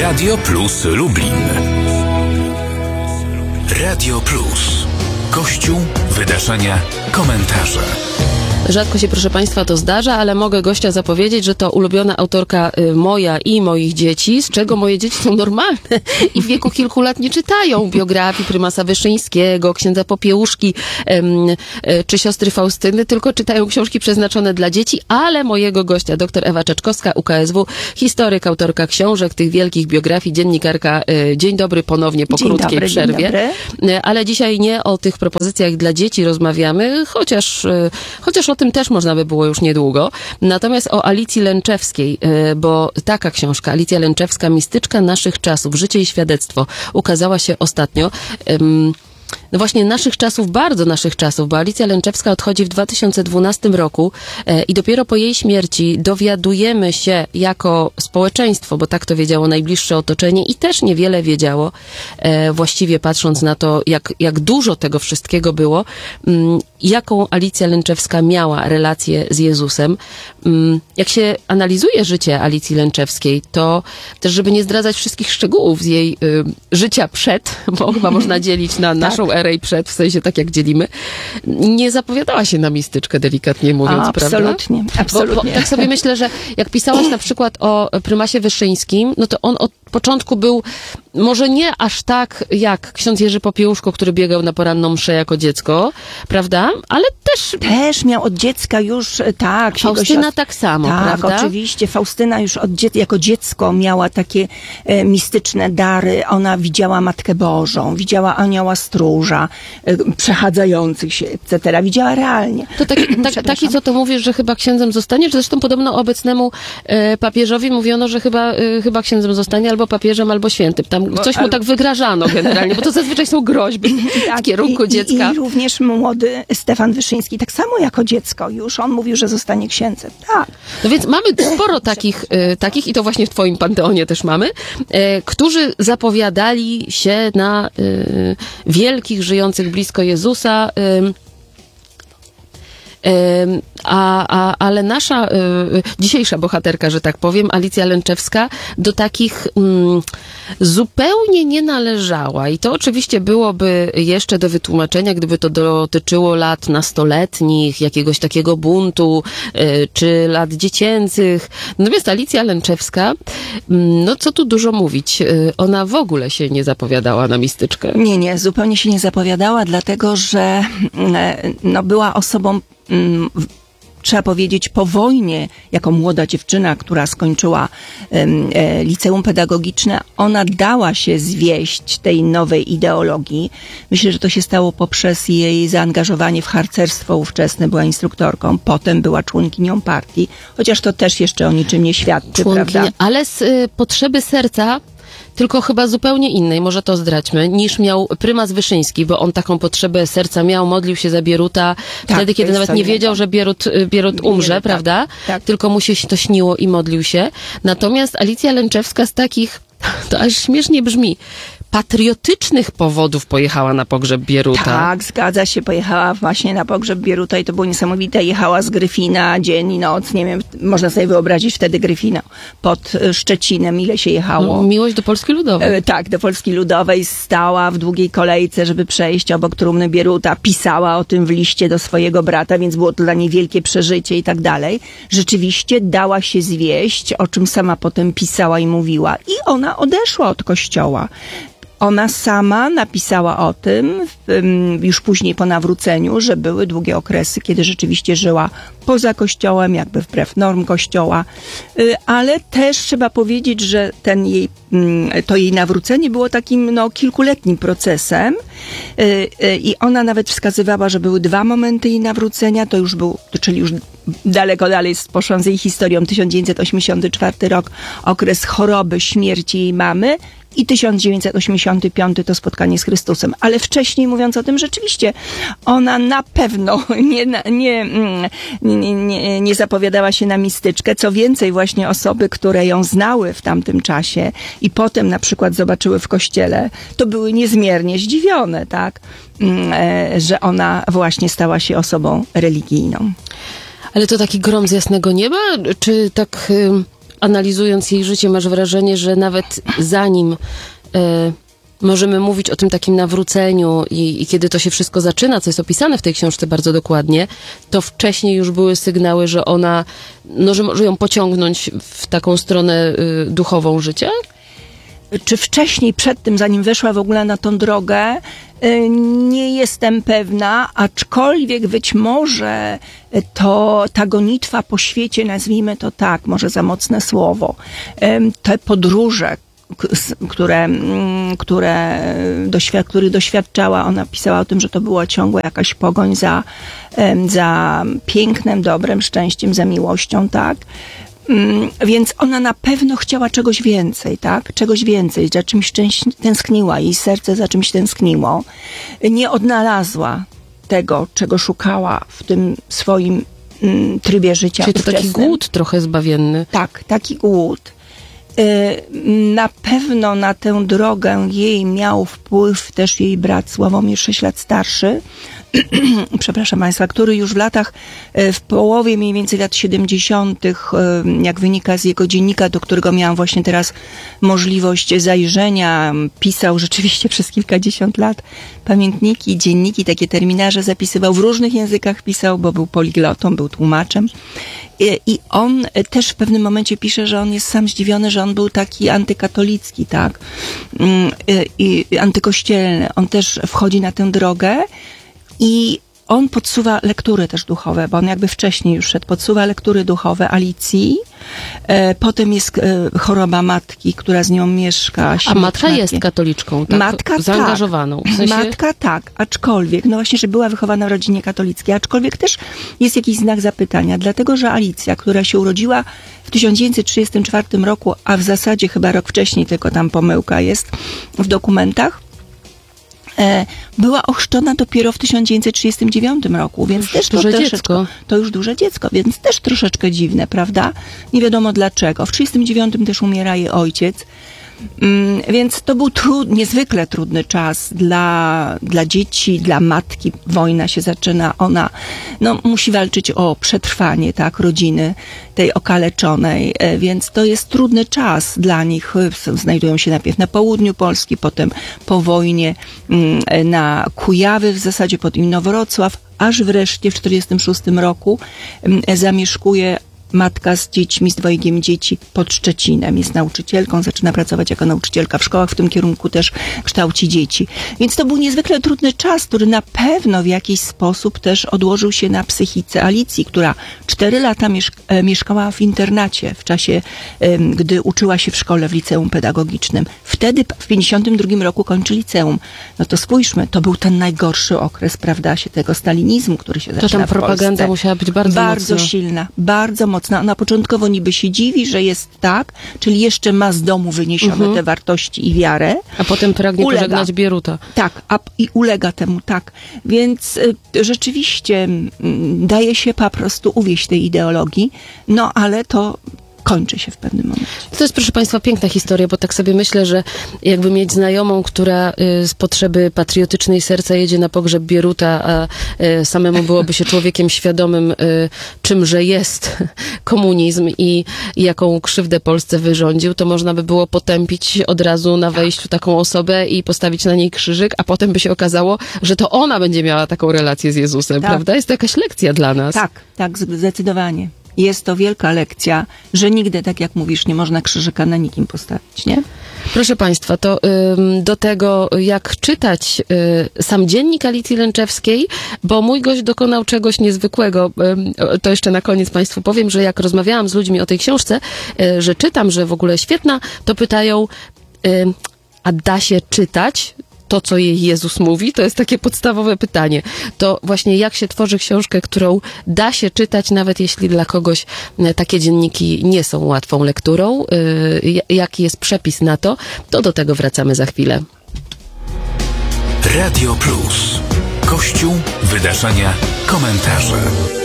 Radio Plus Lublin. Radio Plus. Kościół, wydarzenia, komentarze. Rzadko się, proszę Państwa, to zdarza, ale mogę gościa zapowiedzieć, że to ulubiona autorka moja i moich dzieci, z czego moje dzieci są normalne i w wieku kilku lat nie czytają biografii prymasa Wyszyńskiego, księdza Popiełuszki czy siostry Faustyny, tylko czytają książki przeznaczone dla dzieci, ale mojego gościa, dr Ewa Czeczkowska, UKSW, historyk, autorka książek, tych wielkich biografii, dziennikarka. Dzień dobry ponownie po krótkiej przerwie. Dzień dobry. Ale dzisiaj nie o tych propozycjach dla dzieci rozmawiamy, chociaż o tym też można by było już niedługo. Natomiast o Alicji Lęczewskiej, bo taka książka, Alicja Lęczewska, Mistyczka naszych czasów, życie i świadectwo, ukazała się ostatnio. No właśnie naszych czasów, bardzo naszych czasów, bo Alicja Lęczewska odchodzi w 2012 roku i dopiero po jej śmierci dowiadujemy się jako społeczeństwo, bo tak to wiedziało najbliższe otoczenie i też niewiele wiedziało, właściwie patrząc na to, jak dużo tego wszystkiego było, jaką Alicja Lęczewska miała relację z Jezusem. Jak się analizuje życie Alicji Lęczewskiej, to też, żeby nie zdradzać wszystkich szczegółów z jej życia przed, bo chyba można dzielić na naszą erę i przed, w sensie tak jak dzielimy, nie zapowiadała się na mistyczkę, delikatnie mówiąc, absolutnie, prawda? Absolutnie. Bo tak sobie myślę, że jak pisałaś na przykład o prymasie Wyszyńskim, no to on od początku był może nie aż tak jak ksiądz Jerzy Popiełuszko, który biegał na poranną mszę jako dziecko, prawda? Ale też miał od dziecka już, tak. Faustyna tak samo, tak, prawda? Tak, oczywiście. Faustyna już jako dziecko miała takie mistyczne dary. Ona widziała Matkę Bożą, widziała anioła stróża, przechadzających się, etc. Widziała realnie. To taki, co to mówisz, że chyba księdzem zostanie? Czy zresztą podobno obecnemu papieżowi mówiono, że chyba księdzem zostanie albo papieżem, albo świętym. Tam coś mu tak wygrażano generalnie, bo to zazwyczaj są groźby w kierunku dziecka. I również młody Stefan Wyszyński, tak samo jako dziecko już, on mówił, że zostanie księdzem. Tak. No więc mamy sporo takich i to właśnie w twoim panteonie też mamy, którzy zapowiadali się na wielkich, żyjących blisko Jezusa, ale nasza dzisiejsza bohaterka, że tak powiem, Alicja Lęczewska, do takich zupełnie nie należała. I to oczywiście byłoby jeszcze do wytłumaczenia, gdyby to dotyczyło lat nastoletnich, jakiegoś takiego buntu, czy lat dziecięcych. Natomiast Alicja Lęczewska, no co tu dużo mówić, ona w ogóle się nie zapowiadała na mistyczkę. Nie, zupełnie się nie zapowiadała, dlatego że była osobą, trzeba powiedzieć, po wojnie, jako młoda dziewczyna, która skończyła liceum pedagogiczne, ona dała się zwieść tej nowej ideologii. Myślę, że to się stało poprzez jej zaangażowanie w harcerstwo ówczesne, była instruktorką, potem była członkinią partii, chociaż to też jeszcze o niczym nie świadczy, prawda? Ale z potrzeby serca, tylko chyba zupełnie innej, może to zdradźmy, niż miał prymas Wyszyński, bo on taką potrzebę serca miał, modlił się za Bieruta, wtedy, kiedy nawet nie wiedział, że Bierut umrze, prawda? Tak. Tylko mu się to śniło i modlił się. Natomiast Alicja Lęczewska z takich, to aż śmiesznie brzmi, patriotycznych powodów pojechała na pogrzeb Bieruta. Tak, zgadza się, pojechała właśnie na pogrzeb Bieruta i to było niesamowite. Jechała z Gryfina dzień i noc, nie wiem, można sobie wyobrazić wtedy Gryfina pod Szczecinem, ile się jechało. No, miłość do Polski Ludowej. Tak, do Polski Ludowej, stała w długiej kolejce, żeby przejść obok trumny Bieruta, pisała o tym w liście do swojego brata, więc było to dla niej wielkie przeżycie i tak dalej. Rzeczywiście dała się zwieść, o czym sama potem pisała i mówiła i ona odeszła od kościoła. Ona sama napisała o tym, już później po nawróceniu, że były długie okresy, kiedy rzeczywiście żyła poza kościołem, jakby wbrew norm kościoła, ale też trzeba powiedzieć, że to jej nawrócenie było takim kilkuletnim procesem i ona nawet wskazywała, że były 2 momenty jej nawrócenia, to już był, czyli już daleko dalej poszłam z jej historią, 1984 rok, okres choroby, śmierci jej mamy, i 1985 to spotkanie z Chrystusem. Ale wcześniej, mówiąc o tym, rzeczywiście ona na pewno nie zapowiadała się na mistyczkę. Co więcej, właśnie osoby, które ją znały w tamtym czasie i potem na przykład zobaczyły w kościele, to były niezmiernie zdziwione, tak? Że ona właśnie stała się osobą religijną. Ale to taki grom z jasnego nieba? Czy tak analizując jej życie, masz wrażenie, że nawet zanim możemy mówić o tym takim nawróceniu i kiedy to się wszystko zaczyna, co jest opisane w tej książce bardzo dokładnie, to wcześniej już były sygnały, że ona, że może ją pociągnąć w taką stronę duchową życia? Czy wcześniej, przed tym, zanim weszła w ogóle na tą drogę, nie jestem pewna, aczkolwiek być może ta gonitwa po świecie, nazwijmy to tak, może za mocne słowo, te podróże, których doświadczała, ona pisała o tym, że to była ciągła jakaś pogoń za pięknem, dobrem, szczęściem, za miłością, tak? Więc ona na pewno chciała czegoś więcej, tak? Czegoś więcej, za czymś tęskniła, jej serce za czymś tęskniło. Nie odnalazła tego, czego szukała w tym swoim trybie życia. Czyli to taki głód trochę zbawienny. Tak, taki głód. Na pewno na tę drogę jej miał wpływ też jej brat Sławomir, 6 lat starszy, przepraszam Państwa, który już w połowie mniej więcej lat 70., jak wynika z jego dziennika, do którego miałam właśnie teraz możliwość zajrzenia, pisał rzeczywiście przez kilkadziesiąt lat pamiętniki, dzienniki, takie terminarze zapisywał, w różnych językach pisał, bo był poliglotą, był tłumaczem. I on też w pewnym momencie pisze, że on jest sam zdziwiony, że on był taki antykatolicki, tak? I antykościelny. On też wchodzi na tę drogę i on podsuwa lektury też duchowe, bo on jakby wcześniej już szedł, podsuwa lektury duchowe Alicji. Potem jest choroba matki, która z nią mieszka. A matka jest katoliczką, tak? Matka zaangażowaną. Tak. W sensie... Matka tak, aczkolwiek, no właśnie, że była wychowana w rodzinie katolickiej, aczkolwiek też jest jakiś znak zapytania, dlatego że Alicja, która się urodziła w 1934 roku, a w zasadzie chyba rok wcześniej, tylko tam pomyłka jest w dokumentach, była ochrzczona dopiero w 1939 roku, więc też to już duże dziecko, więc też troszeczkę dziwne, prawda? Nie wiadomo dlaczego. W 1939 też umiera jej ojciec. Więc to był niezwykle trudny czas dla dzieci, dla matki. Wojna się zaczyna, ona musi walczyć o przetrwanie, tak, rodziny tej okaleczonej, więc to jest trudny czas dla nich. Znajdują się najpierw na południu Polski, potem po wojnie na Kujawy, w zasadzie pod Inowrocław, aż wreszcie w 1946 roku zamieszkuje matka z dziećmi, z dwojgiem dzieci pod Szczecinem. Jest nauczycielką, zaczyna pracować jako nauczycielka w szkołach, w tym kierunku też kształci dzieci. Więc to był niezwykle trudny czas, który na pewno w jakiś sposób też odłożył się na psychice Alicji, która 4 lata mieszkała w internacie w czasie, gdy uczyła się w szkole, w liceum pedagogicznym. Wtedy w 1952 roku kończy liceum. No to spójrzmy, to był ten najgorszy okres, prawda, tego stalinizmu, który się zaczyna w Polsce. To tam propaganda musiała być bardzo silna, bardzo mocna. Ona początkowo niby się dziwi, że jest tak, czyli jeszcze ma z domu wyniesione te wartości i wiarę. A potem pragnie pożegnać Bieruta. Tak, i ulega temu, tak. Więc rzeczywiście daje się po prostu uwieść tej ideologii, ale to kończy się w pewnym momencie. To jest, proszę Państwa, piękna historia, bo tak sobie myślę, że jakby mieć znajomą, która z potrzeby patriotycznej serca jedzie na pogrzeb Bieruta, a samemu byłoby się człowiekiem świadomym, czymże jest komunizm i jaką krzywdę Polsce wyrządził, to można by było potępić od razu na wejściu taką osobę i postawić na niej krzyżyk, a potem by się okazało, że to ona będzie miała taką relację z Jezusem, prawda? Jest to jakaś lekcja dla nas. Tak, zdecydowanie. Jest to wielka lekcja, że nigdy, tak jak mówisz, nie można krzyżyka na nikim postawić, nie? Proszę Państwa, to do tego, jak czytać sam dziennik Alicji Lęczewskiej, bo mój gość dokonał czegoś niezwykłego. To jeszcze na koniec Państwu powiem, że jak rozmawiałam z ludźmi o tej książce, że czytam, że w ogóle świetna, to pytają, a da się czytać to, co jej Jezus mówi? To jest takie podstawowe pytanie. To właśnie jak się tworzy książkę, którą da się czytać, nawet jeśli dla kogoś takie dzienniki nie są łatwą lekturą. Jaki jest przepis na to? To do tego wracamy za chwilę. Radio Plus. Kościół, wydarzenia, komentarze.